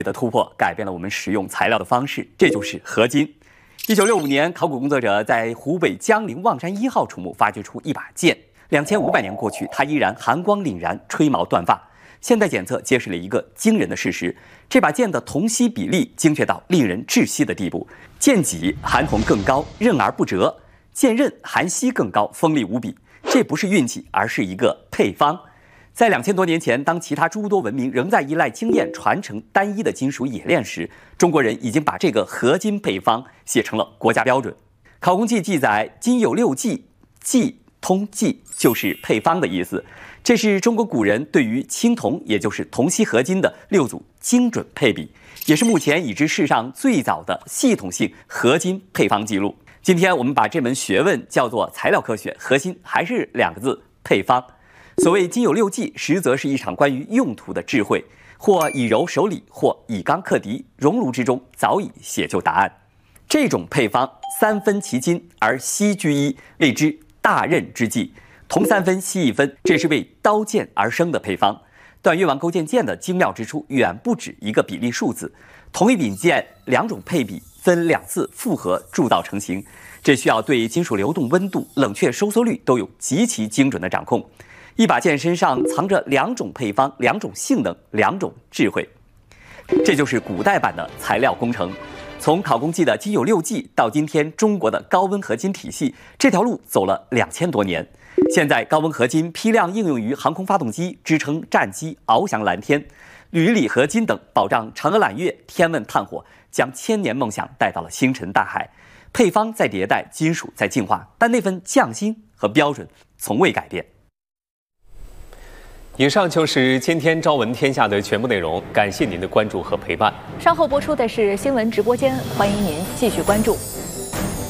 的突破改变了我们使用材料的方式，这就是合金。1965年，考古工作者在湖北江陵望山1号楚墓发掘出一把剑，2500年过去，它依然寒光凛然，吹毛断发。现代检测揭示了一个惊人的事实：这把剑的铜锡比例精确到令人窒息的地步，剑脊含铜更高，刃而不折；剑刃含锡更高，锋利无比。这不是运气，而是一个配方。在2000多年前，当其他诸多文明仍在依赖经验传承单一的金属冶炼时，中国人已经把这个合金配方写成了国家标准。考工记记载，金有6计，计通计就是配方的意思。这是中国古人对于青铜，也就是铜锡合金的6组精准配比，也是目前已知世上最早的系统性合金配方记录。今天我们把这门学问叫做材料科学，核心还是2个字：配方。所谓金有6计，实则是一场关于用途的智慧，或以柔守理，或以刚克敌，熔炉之中早已写就答案。这种配方3分其金，而锡居一，谓之大刃之计。铜3分，锡1分，这是为刀剑而生的配方。段越王勾践剑的精妙之处远不止一个比例数字，同一柄剑2种配比分2次复合铸造成型，这需要对金属流动温度、冷却收缩率都有极其精准的掌控。一把剑身上藏着2种配方、2种性能、2种智慧，这就是古代版的材料工程。从考工记的金有6计到今天中国的高温合金体系，这条路走了2000多年。现在高温合金批量应用于航空发动机，支撑战机翱翔蓝天；铝锂合金等保障嫦娥揽月、天问探火，将千年梦想带到了星辰大海。配方在迭代，金属在进化，但那份匠心和标准从未改变。 以上就是今天朝闻天下的全部内容，感谢您的关注和陪伴。 稍后播出的是新闻直播间，欢迎您继续关注。